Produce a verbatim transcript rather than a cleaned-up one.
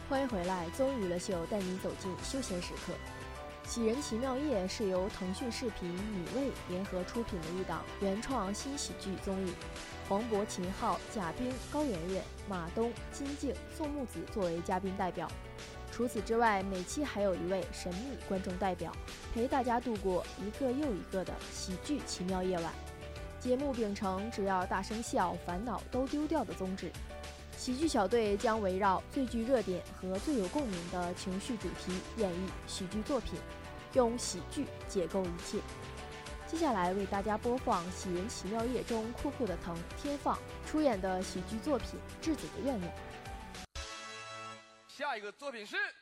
欢迎回来，综艺娱乐秀带您走进休闲时刻。《喜人奇妙夜》是由腾讯视频、米未联合出品的一档原创新喜剧综艺。黄渤、秦昊、贾冰、高圆圆、马东、金靖、宋木子作为嘉宾代表。除此之外，每期还有一位神秘观众代表，陪大家度过一个又一个的喜剧奇妙夜晚。节目秉承只要大声笑，烦恼都丢掉的宗旨。喜剧小队将围绕最具热点和最有共鸣的情绪主题演绎喜剧作品，用喜剧解构一切。接下来为大家播放《喜人奇妙夜》中酷酷的腾、天放出演的喜剧作品《质子的愿望》。 下一个作品是。